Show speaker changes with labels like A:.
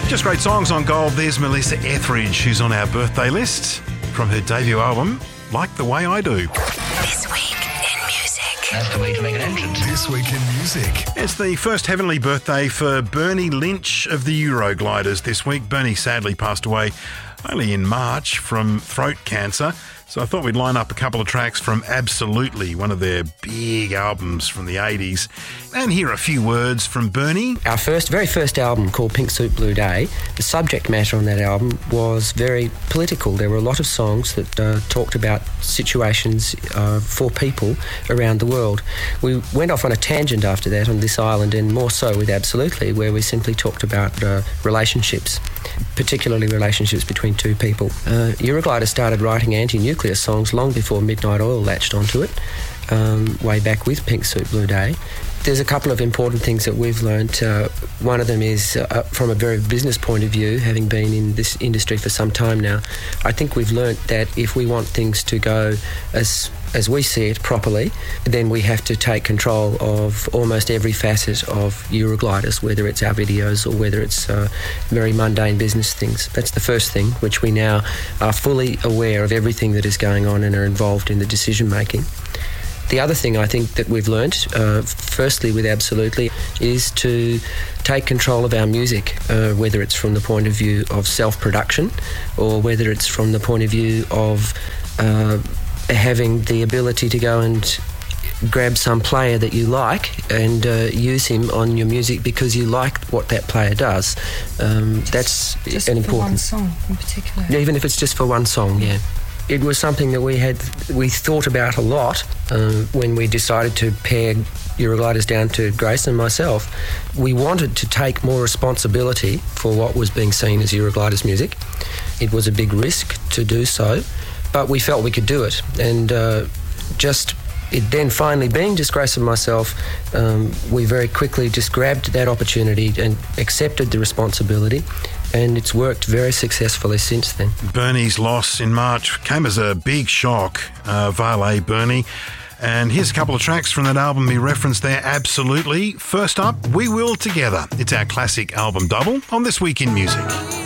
A: Just great songs on Gold. There's Melissa Etheridge, who's on our birthday list from her debut album, Like the Way I Do.
B: This Week in Music.
C: That's the way to make an entrance.
D: This Week in Music.
A: It's the first heavenly birthday for Bernie Lynch of the Eurogliders this week. Bernie sadly passed away only in March from throat cancer. So I thought we'd line up a couple of tracks from Absolutely, one of their big albums from the 80s, and hear a few words from Bernie.
E: Our very first album, called Pink Suit Blue Day, the subject matter on that album was very political. There were a lot of songs that talked about situations for people around the world. We went off on a tangent after that on This Island, and more so with Absolutely, where we simply talked about relationships, particularly relationships between two people. Euroglider started writing anti-nuclear songs long before Midnight Oil latched onto it, way back with Pink Suit Blue Day. There's a couple of important things that we've learned. One of them is from a very business point of view, having been in this industry for some time now, I think we've learnt that if we want things to go as we see it properly, then we have to take control of almost every facet of Eurogliders, whether it's our videos or whether it's very mundane business things. That's the first thing, which we now are fully aware of everything that is going on and are involved in the decision making. The other thing I think that we've learnt, firstly with Absolutely, is to take control of our music, whether it's from the point of view of self-production or whether it's from the point of view of having the ability to go and grab some player that you like and use him on your music because you like what that player does. That's
F: just
E: an important...
F: for one song in particular.
E: Even if it's just for one song, yeah. It was something that we thought about a lot when we decided to pair Eurogliders down to Grace and myself. We wanted to take more responsibility for what was being seen as Eurogliders music. It was a big risk to do so, but we felt we could do it. And it then finally being just Grace and myself, we very quickly just grabbed that opportunity and accepted the responsibility, and it's worked very successfully since then.
A: Bernie's loss in March came as a big shock. Vale Bernie. And here's a couple of tracks from that album he referenced there, Absolutely. First up, We Will Together. It's our classic album double on This Week in Music.